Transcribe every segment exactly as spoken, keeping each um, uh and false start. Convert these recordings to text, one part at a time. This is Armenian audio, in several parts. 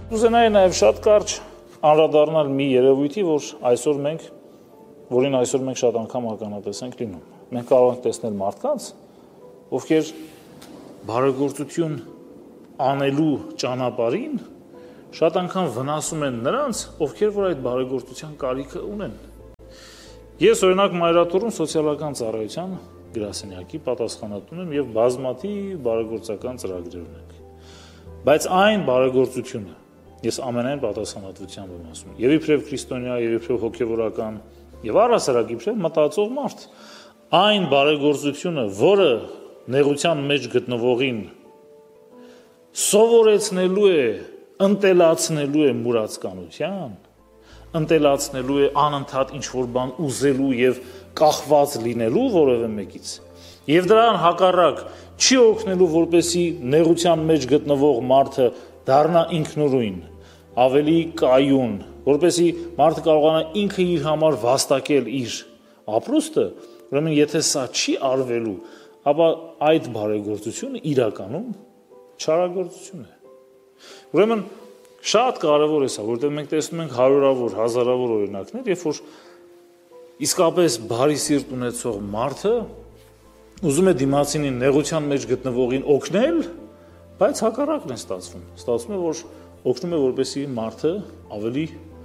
Կուզենայի նաև շատ կարճ անդրադառնալ մի երևույթի, որ այսօր մենք, որին այսօր մենք շատ անգամ ականատես ենք լինում։ Մենք կարող ենք տեսնել մարդկանց, ովքեր բարեգործություն անելու ճանապարհին շատ անգամ վնասում են նրանց, ովքեր որ այդ բարեգործության կարիքը ունեն։ Ես օրինակ Մայրաթորում սոցիալական ծառայության գրասենյակի պատասխանատուն եմ եւ բազմաթիվ բարեգործական ծրագրեր ունենք։ Բայց այն բարեգործությունը ես ամենայն պատասխանատվությամբ եմ ասում, եւ իբրև քրիստոնյա, եւ իբրև հոգեվորական, եւ առհասարակ իբրև մտածող մարդ, այն բարեգործությունը, որը նեղության մեջ գտնվողին սովորեցնելու է, ընտելացնելու է մուրացկանության, ընտելացնելու է անընդհատ ինչ-որ բան ուզելու եւ կախված լինելու որևէ մեկից, եւ դրան հակառակ չի օգնելու, որպեսի նեղության մեջ գտնվող մարդը դառնա ինքնուրույն, ավելի կայուն, որպեսի մարդը կարողանա ինքը իր համար վաստակել իր ապրուստը, ուրեմն եթե սա չի արվելու, ապա այդ բարեգործությունը իրականում չարագործություն է։ Ուրեմն շատ կարևոր է սա, որտեղ մենք տեսնում ենք հարյուրավոր, հազարավոր օրինակներ, երբ որ իսկապես բարի սիրտ ունեցող մարդը ուզում է դիմացինին նեղության մեջ գտնվողին օգնել, բայց հակառակն է ստացվում։ Ստացվում է, որ օգնում է, որպեսզի մարդը ավելի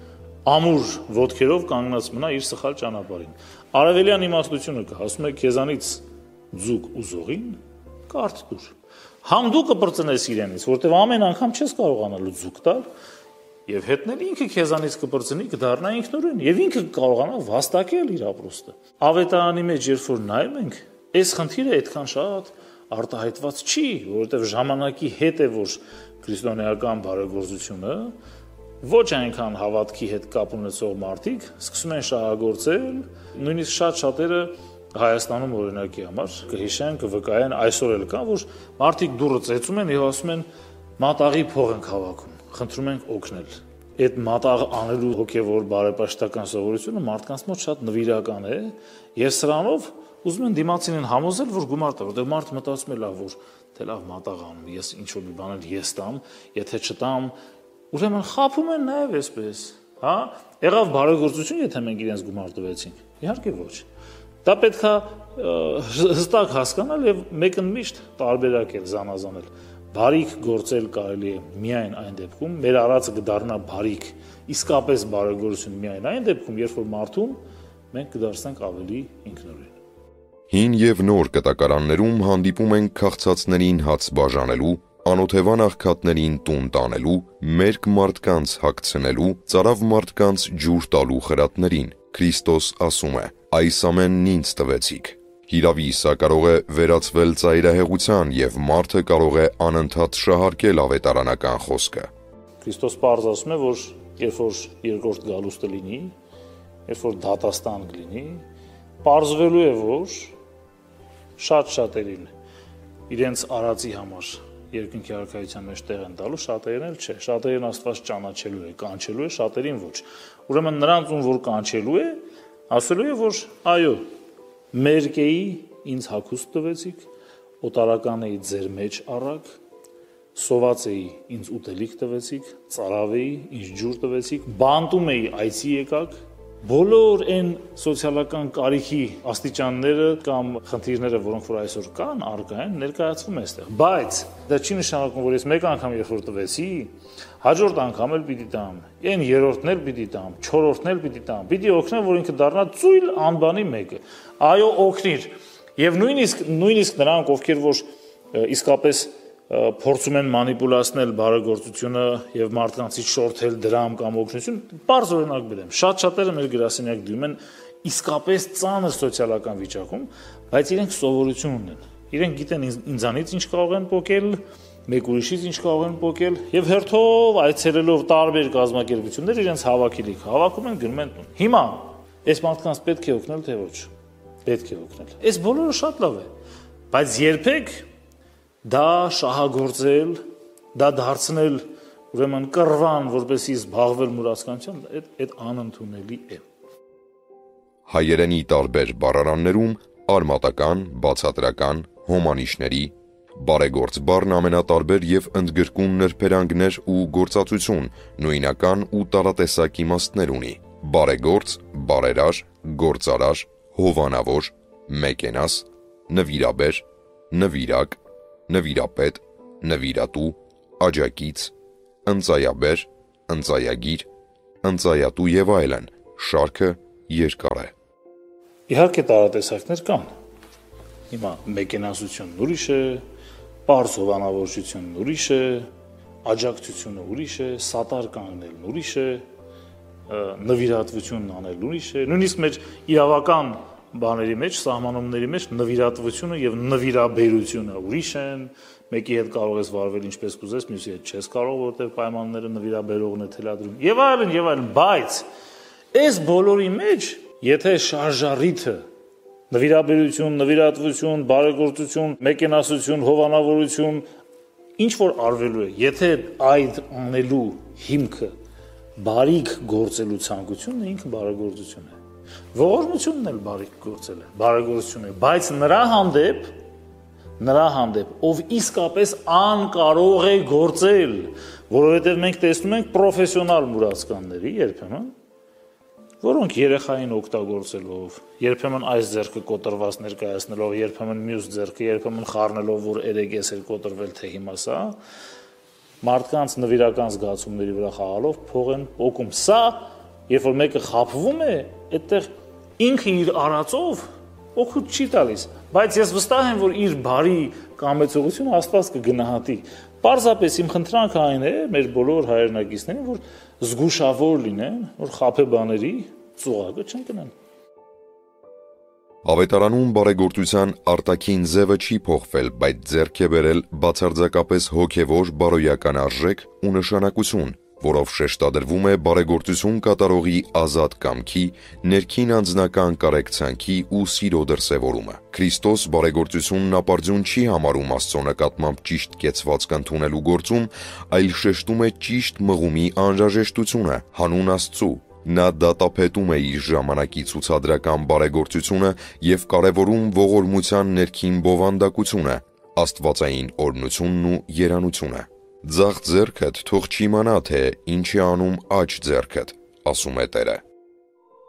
ամուր ոտքերով կանգնած մնա իր սխալ ճանապարհին։ Արևելյան իմաստությունը կա, ասում է քեզանից ձուկ ուզողին կարթ տուր։ Համ դու կպրծնես իրենից, որտեղ ամեն անգամ չես կարողանալու ձուկ տալ, եւ հետնել ինքը քեզանից կպրծնի, կդառնա ինքնուրույն, եւ ինքը կկարողանա վաստակել իր ապրուստը։ Ավետարանի մեջ երբ որ նայում ենք, այս խնդիրը այդքան շատ արտահայտված չի, որովհետեւ ժամանակի հետ է, որ քրիստոնեական բարեգործությունը ոչ այնքան հավատքի հետ կապ ունեցող մարդիկ սկսում են շահագործել, նույնիսկ շատ շատերը Հայաստանում օրինակի համար կհիշեն, կվկայեն, այսօր էլ կա, որ մարդիկ դուռը ծեծում են եւ ասում են մատաղի փող ենք հավաքում, խնդրում ենք օգնել։ Այդ մատաղ անելու հոգեվոր բարեպաշտական սովորությունը մարդկանց մոտ շատ նվիրական է եւ սրանով ուզում են դիմացինին համոզել, որ գումար տա, որտեղ մարդը մտածում է լավ, որ թե լավ մատաղ անում, ես ինչ որ մի բան ես տամ, եթե չտամ, ուրեմն խափում են նաեւ այսպես, հա? Եղավ բարեգործություն, եթե մենք իրենց գումար տվեցինք։ Իհարկե ոչ։ Դա պետք է հստակ հասկանալ եւ մեկընդմիշտ տարբերակել, զանազանել։ Բարիք գործել կարելի է միայն այն դեպքում, մեր արածը կդառնա բարիք, իսկապես բարեգործություն միայն այն դեպքում, երբ որ մարդուն մենք կդարձնենք ավելի ինքնուրույն։ Հին եւ նոր կտակարաններում հանդիպում ենք քաղցածներին հաց բաժանելու, անօթևան աղքատներին տուն տանելու, մերկ մարդկանց հագցնելու, ծարավ մարդկանց ջուր տալու խրատներին։ Քրիստոս ասում է. «Այս ամենն ինձ տվեցիք»։ Հիրավի սա կարող է վերածվել ծայրահեղության եւ մարդը կարող է անընդհատ շահարկել ավետարանական խոսքը։ Քրիստոս պարզ ասում է, որ երբ որ երկրորդ գալուստը լինի, երբ որ դատաստան կլինի, պարզվելու է, որ շատ շատերին իրենց արածի համար երկնքի արքայության մեջ տեղ են տալու, շատերին էլ չէ։ Շատերին Աստված ճանաչելու է, կանչելու է, շատերին ոչ։ Ուրեմն նրանց ում որ կանչելու է, ասելու է, որ այո, մերկեի ինձ հագուստ տվեցիք, օտարական էի ձեր մեջ առակ, սոված էի ինձ ուտելիք տվեցիք, ծարավ էի ինձ ջուր տվեցիք, բանտում էի այցի եկաք, բոլոր այն սոցիալական կարիքի աստիճանները կամ խնդիրները, որոնք որ այսօր կան, արկա են, ներկայացվում է այստեղ։ Բայց դա չի նշանակում, որ ես մեկ անգամ երբ որ տվեցի, հաջորդ անգամ էլ պիտի տամ, այն երրորդն էլ պիտի տամ, չորրորդն էլ պիտի տամ, պիտի օգնեմ, որ ինքը դառնա ծույլ անբանի մեկը։ Այո, օգնիր։ Եվ նույնիսկ նույնիսկ նրանք, ովքեր որ իսկապես փորձում են մանիպուլացնել բարեգործությունը եւ մարդկանցից շորթել դրամ կամ օգնություն, բարձ օրինակ բերեմ։ Շատ շատերը մեր գրասենյակ դիմում են իսկապես ծանր սոցիալական վիճակում, բայց իրենք սովորություն ունեն։ Իրենք գիտեն ինձանից ինչ կարող են փոկել, մեկ ուրիշից ինչ կարող են փոկել եւ հերթով այցելելով տարբեր կազմակերպություններ իրենց հավաքիլիք հավաքում են, գնում են տուն։ Հիմա այս մարդկանց պետք է օգնել, թե ոչ։ Պետք է օգնել։ Այս բոլորը շատ լավ է, բայց երբեք դա շահագործել, դա դարձնել ուրեմն կռվան, որպեսզի զբաղվել մուրացկանությամբ, այդ անընդունելի է։ Հայերենի տարբեր բառարաններում արմատական, բացատրական, հոմանիշների, Բարեգործ բառն ամենատարբեր եւ ընդգրկուն նրբերանգներ ու գործածություն, նույնական ու տարատեսակ իմաստներ ունի։ Բարեգործ, բարերար, գործարար, հովանավոր, մեկենաս, նվիրաբեր, նվիրակ, նվիրապետ, նվիրատու, աջակից, ընծայաբեր, ընծայագիր, ընծայատու եւ այլն, շարքը երկար է։ Իհարկե տարատեսակներ կան։ Հիմա մեկենասությունն ուրիշ է, պարզ հովանավորությունն ուրիշ է, աջակցությունը ուրիշ է, սատար կանգնելն ուրիշ է, նվիրատվությունն անելն ուրիշ է, նույնիսկ մեր իրավական բաների մեջ, սահմանումների մեջ նվիրատվությունը եւ նվիրաբերությունը ուրիշ են, մեկի հետ կարող ես վարվել ինչպես կուզես, մյուսի հետ չես կարող, որովհետեւ պայմանները նվիրաբերողն է թելադրում։ Եվ այլն, եւ այլն, բայց այս բոլորի մեջ, եթե շարժառիթը նվիրաբերություն, նվիրատվություն, բարեգործություն, մեկենասություն, հովանավորություն, ինչ որ արվելու է, եթե այդ անելու հիմքը բարիք գործելու ցանկությունն է, ինքը բարեգործություն է։ Ողորմությունն էլ բարիք գործել է, բարեգործություն է, բայց նրա հանդեպ, նրա հանդեպ, ով իսկապես անկարող է գործել, որովհետև մենք տեսնում ենք պրոֆեսիոնալ մուրացկանների երբեմն, որոնք երեխային օգտագործելով, երբեմն այս ձեռքը կոտրված ներկայացնելով, երբեմն մյուս ձեռքը, երբեմն խառնելով, որ երեգես էր կոտրվել, թե հիմա սա, մարդկանց նվիրական զգացումների վրա խաղալով փող են օգում։ Սա, երբ որ մեկը խաբվում է, այդտեղ ինքը իր արածով օգուտ չի տալիս, բայց ես վստահ եմ, որ իր բարի կամեցողությունը Աստված կգնահատի։ Պարզապես իմ խնդրանքը այն է մեր բոլոր հայրենակիցներին, որ զգուշավոր լինեն, որ խաբեբաների ծուղակը չընկնեն։ Ավետարանում բարեգործության արտաքին ձևը չի փոխվել, բայց ձեռք է բերել բացարձակապես հոգևոր բարոյական արժեք ու նշանակություն, որով շեշտադրվում է բարեգործություն կատարողի ազատ կամքի, ներքին անձնական կարեկցանքի ու սիրո դրսևորումը։ Քրիստոս բարեգործությունն ապարդյուն չի համարում Աստծո նկատմամբ ճիշտ կեցվածք ընդունելու գործում, այլ շեշտում է ճիշտ մղումի անհրաժեշտությունը հանուն Աստծու։ Նա դատապետում է իր ժամանակի ցուցադրական բարեգործությունը եւ կարեւորում ողորմության ներքին բովանդակությունը, աստվածային օրհնությունն ու երանությունը։ Ձախ ձեռքդ թող չիմանա, թե ինչ է անում աջ ձեռքդ, ասում է Տերը։